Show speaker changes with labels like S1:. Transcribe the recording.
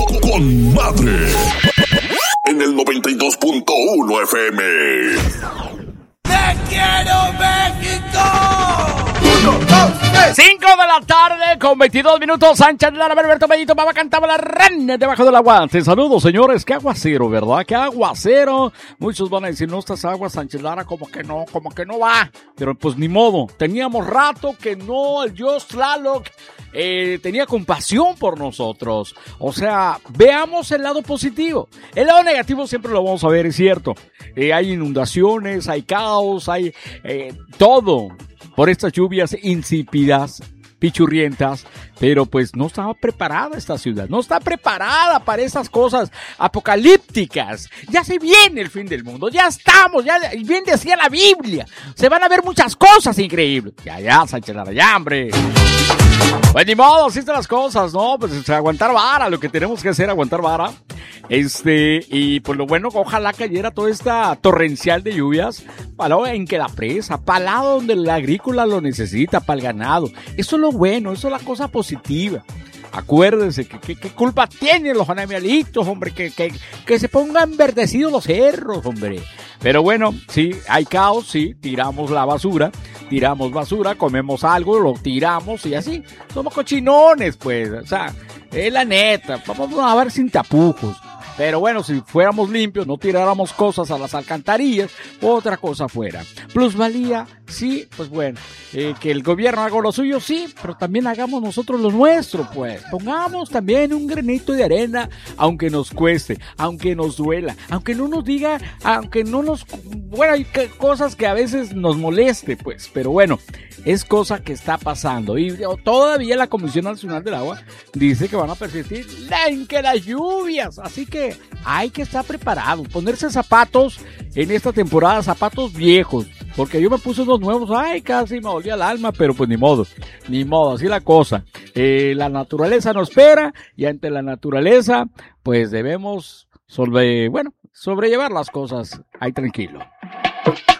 S1: Con madre. En el 92.1 FM.
S2: ¡Te quiero, México!
S3: 5 de la tarde con 22 minutos. Sánchez Lara, Alberto Bellito, Baba cantaba la rana debajo del agua. Te saludo, señores. Qué aguacero, ¿verdad? Qué aguacero. Muchos van a decir, no, estas aguas, Sánchez Lara, como que no va. Pero pues ni modo. Teníamos rato que no, el Dios Tlaloc tenía compasión por nosotros. O sea, veamos el lado positivo. El lado negativo siempre lo vamos a ver, es cierto. Hay inundaciones, hay caos, hay todo. Por estas lluvias insípidas, pichurrientas, pero pues no estaba preparada esta ciudad, no está preparada para esas cosas apocalípticas. Ya se viene el fin del mundo, ya estamos, ya bien decía la Biblia, se van a ver muchas cosas increíbles. Ya, Sánchez Lara, ya, hombre. Pues ni modo, así están las cosas, ¿no? Pues aguantar vara, lo que tenemos que hacer, aguantar vara. Y pues lo bueno, ojalá cayera toda esta torrencial de lluvias para en que la presa, para el lado donde el agrícola lo necesita, para el ganado. Eso es lo bueno, eso es la cosa positiva. Acuérdense que culpa tienen los animalitos, hombre, que se pongan verdecidos los cerros, hombre. Pero bueno, sí, hay caos, sí, tiramos basura, comemos algo, lo tiramos y así. Somos cochinones, pues, o sea, es la neta, vamos a ver sin tapujos. Pero bueno, si fuéramos limpios, no tiráramos cosas a las alcantarillas, otra cosa fuera. Plusvalía, sí, pues bueno, que el gobierno haga lo suyo, sí, pero también hagamos nosotros lo nuestro, pues. Pongamos también un granito de arena, aunque nos cueste, aunque nos duela, aunque no nos diga, aunque no nos... Bueno, hay cosas que a veces nos moleste, pues, pero bueno, es cosa que está pasando. Y todavía la Comisión Nacional del Agua dice que van a persistir en que las lluvias, así que hay que estar preparados, ponerse zapatos en esta temporada, zapatos viejos, porque yo me puse unos nuevos, ay, casi me dolía el alma, pero pues ni modo, así la cosa. La naturaleza nos espera y ante la naturaleza, pues debemos sobrellevar las cosas ahí tranquilo.